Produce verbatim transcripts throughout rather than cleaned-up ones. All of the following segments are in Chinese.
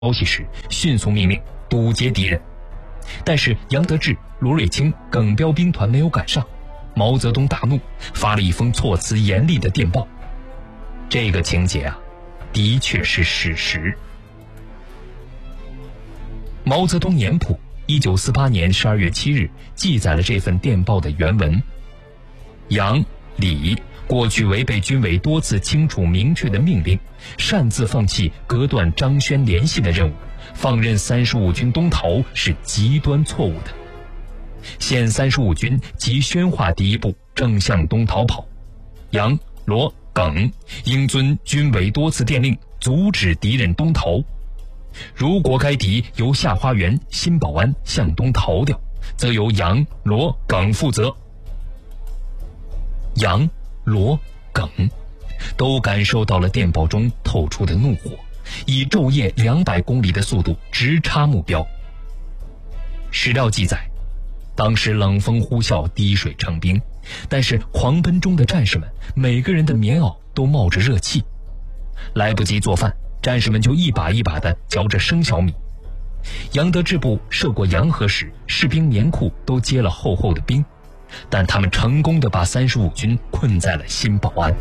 消息时，迅速命令堵截敌人。但是杨得志、罗瑞卿、耿彪兵团没有赶上，毛泽东大怒，发了一封措辞严厉的电报。这个情节啊，的确是事实。毛泽东年谱一九四八年十二月七日记载了这份电报的原文：杨、李过去违背军委多次清楚明确的命令，擅自放弃隔断张轩联系的任务，放任三十五军东逃是极端错误的。现三十五军即宣化第一部正向东逃跑，杨、罗、耿应遵军委多次电令，阻止敌人东逃。如果该敌由下花园、新保安向东逃掉，则由杨、罗、耿负责。杨、罗、耿都感受到了电报中透出的怒火，以昼夜两百公里的速度直插目标。史料记载，当时冷风呼啸，滴水成冰，但是狂奔中的战士们每个人的棉袄都冒着热气，来不及做饭，战士们就一把一把地嚼着生小米。杨得志部涉过洋河时，士兵棉裤都结了厚厚的冰，但他们成功地把三十五军困在了新保安。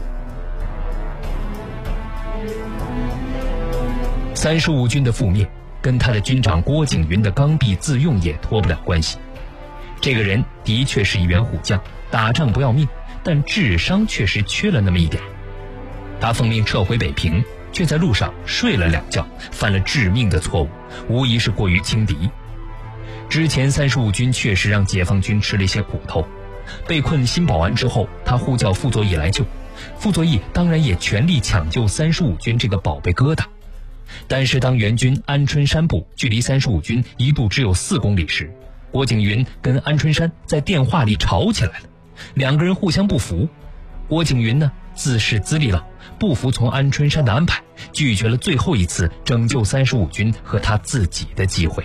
三十五军的覆灭跟他的军长郭景云的刚愎自用也脱不了关系。这个人的确是一员虎将，打仗不要命，但智商确实缺了那么一点。他奉命撤回北平，却在路上睡了两觉，犯了致命的错误，无疑是过于轻敌。之前三十五军确实让解放军吃了一些苦头，被困新保安之后，他呼叫傅作义来救，傅作义当然也全力抢救三十五军这个宝贝疙瘩。但是当援军安春山部距离三十五军一度只有四公里时，郭景云跟安春山在电话里吵起来了，两个人互相不服。郭景云呢自恃资历了，不服从安春山的安排，拒绝了最后一次拯救三十五军和他自己的机会。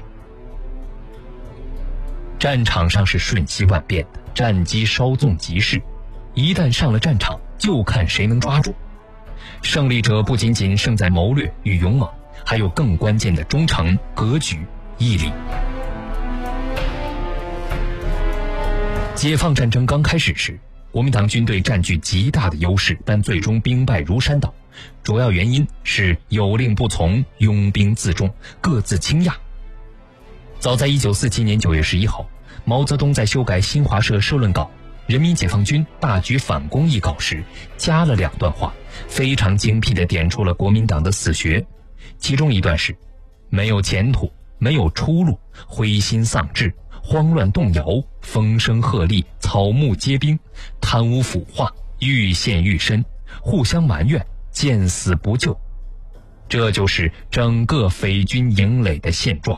战场上是瞬息万变的，战机稍纵即逝，一旦上了战场，就看谁能抓住。胜利者不仅仅胜在谋略与勇猛，还有更关键的忠诚、格局、毅力。解放战争刚开始时，国民党军队占据极大的优势，但最终兵败如山倒，主要原因是有令不从，拥兵自重，各自倾轧。早在一九四七年九月十一号，毛泽东在修改新华社社论稿《人民解放军大举反攻》一稿时，加了两段话，非常精辟地点出了国民党的死穴。其中一段是：没有前途，没有出路，灰心丧志，慌乱动摇，风声鹤唳，草木皆兵，贪污腐化，愈陷愈深，互相埋怨，见死不救。这就是整个匪军营垒的现状。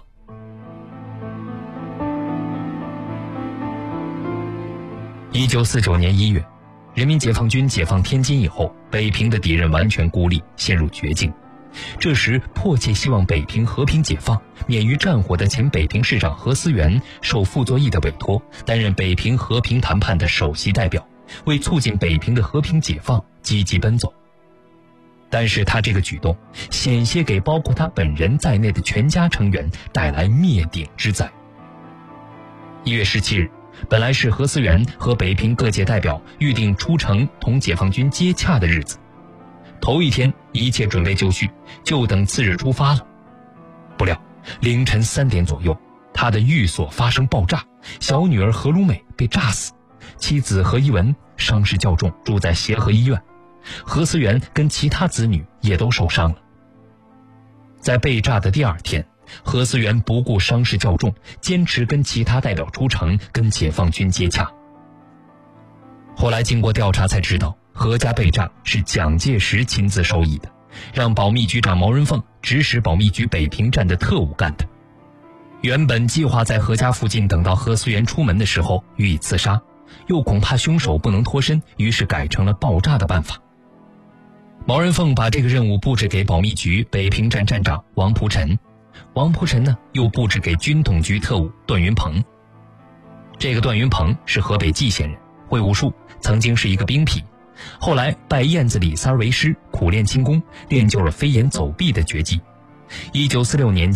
一九四九年一月，人民解放军解放天津以后，北平的敌人完全孤立，陷入绝境。这时迫切希望北平和平解放，免于战火的前北平市长何思源受傅作义的委托，担任北平和平谈判的首席代表，为促进北平的和平解放积极奔走。但是他这个举动险些给包括他本人在内的全家成员带来灭顶之灾。一月十七日，本来是何思源和北平各界代表预定出城同解放军接洽的日子，头一天一切准备就绪，就等次日出发了。不料凌晨三点左右，他的寓所发生爆炸，小女儿何如美被炸死，妻子何一文伤势较重，住在协和医院，何思源跟其他子女也都受伤了。在被炸的第二天，何思源不顾伤势较重，坚持跟其他代表出城跟解放军接洽。后来经过调查才知道，何家被炸是蒋介石亲自授意的，让保密局长毛人凤指使保密局北平站的特务干的。原本计划在何家附近等到何思源出门的时候予以刺杀，又恐怕凶手不能脱身，于是改成了爆炸的办法。毛人凤把这个任务布置给保密局北平站站长王蒲臣，王蒲臣呢又布置给军统局特务段云鹏。这个段云鹏是河北蓟县人，会武术，曾经是一个兵痞，后来拜燕子李三为师，苦练轻功，练就了飞檐走壁的绝技。 一九四六年